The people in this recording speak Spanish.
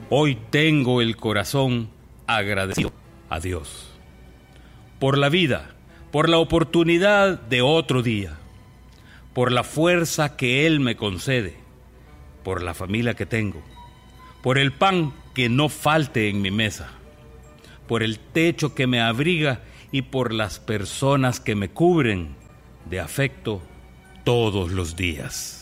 Hoy tengo el corazón agradecido a Dios por la vida, por la oportunidad de otro día, por la fuerza que Él me concede, por la familia que tengo, por el pan que no falte en mi mesa, por el techo que me abriga y por las personas que me cubren de afecto todos los días.